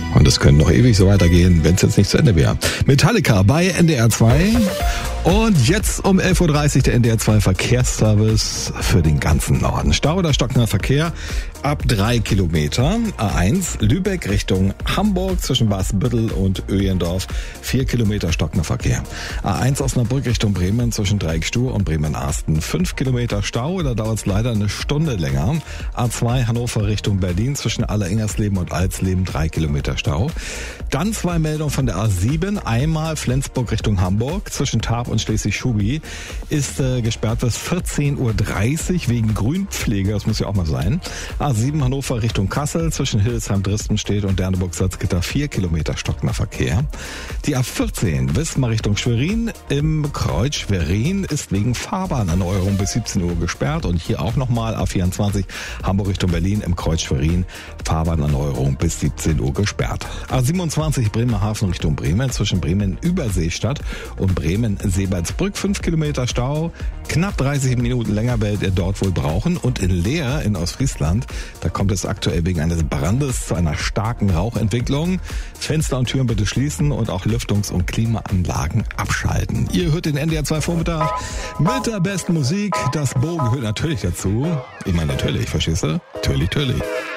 Und es könnte noch ewig so weitergehen, wenn es jetzt nicht zu Ende wäre. Metallica bei NDR 2. Und jetzt um 11.30 Uhr der NDR 2 Verkehrsservice für den ganzen Norden. Stau oder stockender Verkehr ab 3 Kilometer. A1 Lübeck Richtung Hamburg zwischen Basbüttel und Öjendorf. 4 Kilometer stockender Verkehr. A1 Osnabrück Richtung Bremen zwischen Dreieckstuhl und Bremen-Arsten. 5 Kilometer Stau, da dauert es leider eine Stunde länger. A2 Hannover Richtung Berlin zwischen Alleringers-Leben und Alsleben. 3 Kilometer Stau. Dann 2 Meldungen von der A7. Einmal Flensburg Richtung Hamburg zwischen Tarp und Schleswig-Schubi ist gesperrt bis 14.30 Uhr wegen Grünpflege, das muss ja auch mal sein. A7 Hannover Richtung Kassel zwischen Hildesheim-Dristenstedt und Derneburg-Salzgitter 4 Kilometer stockender Verkehr. Die A14 Wismar Richtung Schwerin im Kreuz Schwerin ist wegen Fahrbahnerneuerung bis 17 Uhr gesperrt und hier auch nochmal A24 Hamburg Richtung Berlin im Kreuz Schwerin Fahrbahnerneuerung bis 17 Uhr gesperrt. A27 Bremerhaven Richtung Bremen zwischen Bremen-Überseestadt und Bremen-Seebertsbrück 5 Kilometer Stau. Knapp 30 Minuten länger werdet ihr dort wohl brauchen. Und in Leer in Ostfriesland, da kommt es aktuell wegen eines Brandes zu einer starken Rauchentwicklung. Fenster und Türen bitte schließen und auch Lüftungs- und Klimaanlagen abschalten. Ihr hört den NDR 2 Vormittag mit der besten Musik. Das Bo gehört natürlich dazu. Ich meine natürlich, verstehst du? Natürlich.